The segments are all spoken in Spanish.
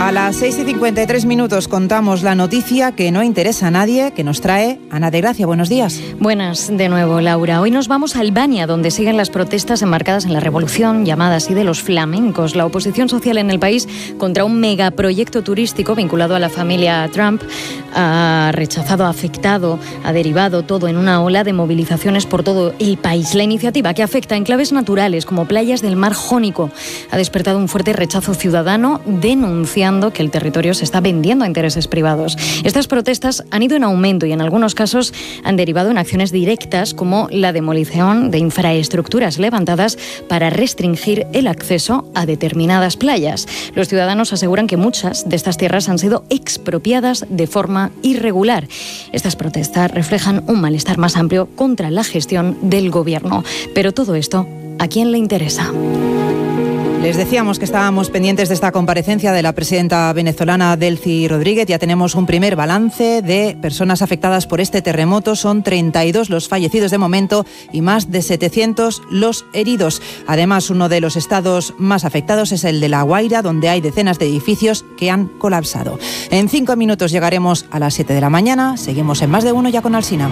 A las 6:53 contamos la noticia que no interesa a nadie, que nos trae Ana de Gracia. Buenos días. Buenas de nuevo, Laura. Hoy nos vamos a Albania, donde siguen las protestas enmarcadas en la revolución, llamada así de los flamencos. La oposición social en el país contra un megaproyecto turístico vinculado a la familia Trump ha rechazado, ha afectado, ha derivado todo en una ola de movilizaciones por todo el país. La iniciativa, que afecta a enclaves naturales como playas del mar Jónico, ha despertado un fuerte rechazo ciudadano, denunciando que el territorio se está vendiendo a intereses privados. Estas protestas han ido en aumento y en algunos casos han derivado en acciones directas como la demolición de infraestructuras levantadas para restringir el acceso a determinadas playas. Los ciudadanos aseguran que muchas de estas tierras han sido expropiadas de forma irregular. Estas protestas reflejan un malestar más amplio contra la gestión del gobierno. Pero todo esto, ¿a quién le interesa? Les decíamos que estábamos pendientes de esta comparecencia de la presidenta venezolana Delcy Rodríguez. Ya tenemos un primer balance de personas afectadas por este terremoto. Son 32 los fallecidos de momento y más de 700 los heridos. Además, uno de los estados más afectados es el de La Guaira, donde hay decenas de edificios que han colapsado. En 5 minutos llegaremos a las 7 de la mañana. Seguimos en Más de Uno ya con Alsina.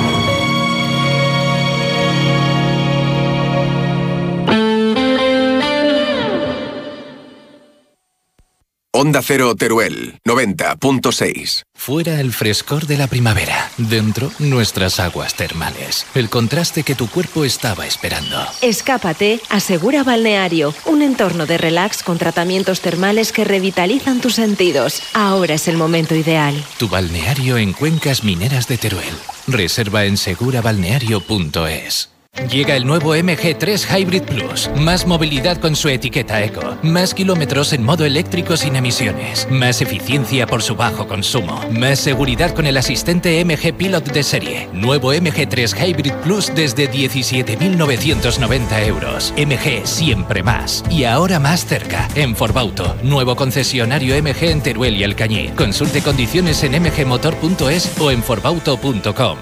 Onda Cero Teruel, 90.6. Fuera el frescor de la primavera, dentro nuestras aguas termales. El contraste que tu cuerpo estaba esperando. Escápate a Segura Balneario, un entorno de relax con tratamientos termales que revitalizan tus sentidos. Ahora es el momento ideal. Tu balneario en Cuencas Mineras de Teruel. Reserva en segurabalneario.es. Llega el nuevo MG3 Hybrid Plus. Más movilidad con su etiqueta eco. Más kilómetros en modo eléctrico sin emisiones. Más eficiencia por su bajo consumo. Más seguridad con el asistente MG Pilot de serie. Nuevo MG3 Hybrid Plus desde 17.990 euros. MG siempre más. Y ahora más cerca. En Forbauto. Nuevo concesionario MG en Teruel y Alcañiz. Consulte condiciones en mgmotor.es o en forbauto.com.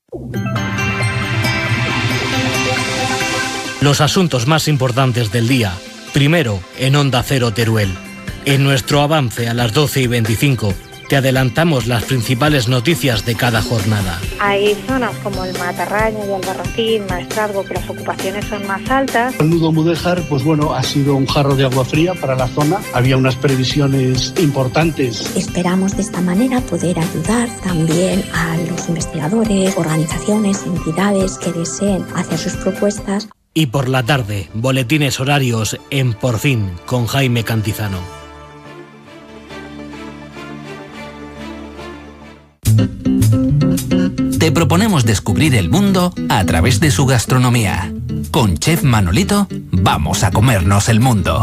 Los asuntos más importantes del día, primero en Onda Cero Teruel. En nuestro avance a las 12:25 te adelantamos las principales noticias de cada jornada. Hay zonas como el Matarraña y Albarracín, Maestrazgo, que las ocupaciones son más altas. El nudo Mudéjar, pues bueno, ha sido un jarro de agua fría para la zona. Había unas previsiones importantes. Esperamos de esta manera poder ayudar también a los investigadores, organizaciones, entidades que deseen hacer sus propuestas. Y por la tarde, boletines horarios en Por Fin con Jaime Cantizano. Te proponemos descubrir el mundo a través de su gastronomía. Con Chef Manolito, vamos a comernos el mundo.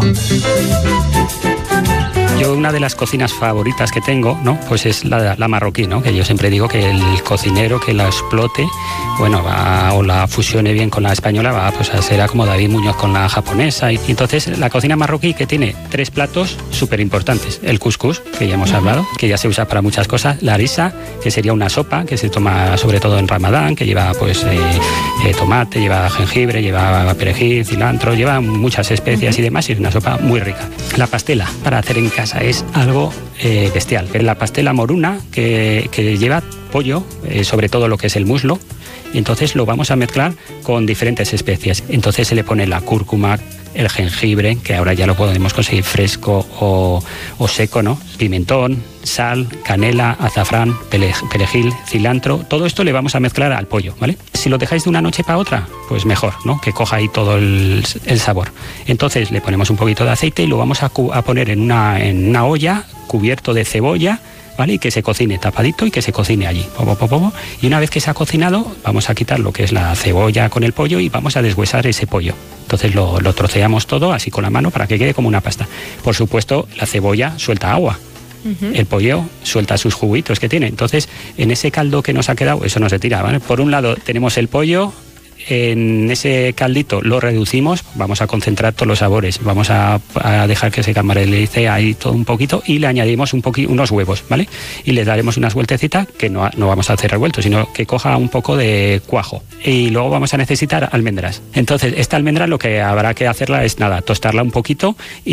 Yo una de las cocinas favoritas que tengo, ¿no? Pues es la marroquí, ¿no? Que yo siempre digo que el cocinero que la explote, bueno, o la fusione bien con la española, va pues a ser como David Muñoz con la japonesa. Y entonces la cocina marroquí, que tiene 3 platos súper importantes. El couscous, que ya hemos hablado, que ya se usa para muchas cosas. La harissa, que sería una sopa que se toma sobre todo en Ramadán, que lleva pues tomate, lleva jengibre, lleva perejil, cilantro, lleva muchas especias y demás, y es una sopa muy rica. La pastela, para hacer en casa, es algo bestial. La pastela moruna, que lleva pollo, sobre todo lo que es el muslo, y entonces lo vamos a mezclar con diferentes especias. Entonces se le pone la cúrcuma, el jengibre, que ahora ya lo podemos conseguir fresco o seco, ¿no? Pimentón, sal, canela, azafrán, perejil, cilantro. Todo esto le vamos a mezclar al pollo, ¿vale? Si lo dejáis de una noche para otra, pues mejor, ¿no? Que coja ahí todo el sabor. Entonces le ponemos un poquito de aceite y lo vamos a poner en una olla cubierto de cebolla, ¿vale? Y que se cocine tapadito y que se cocine allí. Y una vez que se ha cocinado, vamos a quitar lo que es la cebolla con el pollo y vamos a deshuesar ese pollo. Entonces lo troceamos todo así con la mano para que quede como una pasta. Por supuesto, la cebolla suelta agua. El pollo suelta sus juguitos que tiene. Entonces, en ese caldo que nos ha quedado, eso no se tira, ¿vale? Por un lado tenemos el pollo. En ese caldito lo reducimos, vamos a concentrar todos los sabores, vamos a dejar que se caramelice ahí todo un poquito y le añadimos unos huevos, ¿vale? Y le daremos unas vueltecitas que no vamos a hacer revuelto, sino que coja un poco de cuajo. Y luego vamos a necesitar almendras. Entonces, esta almendra lo que habrá que hacerla es tostarla un poquito y